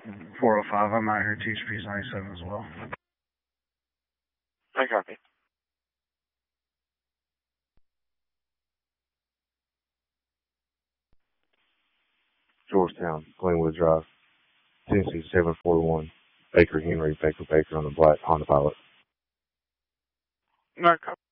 405, I'm out here, THP's 97 as well. I copy. Georgetown, Glenwood Drive, Tennessee 741, Baker Henry, Baker on the black Honda Pilot. No, copy.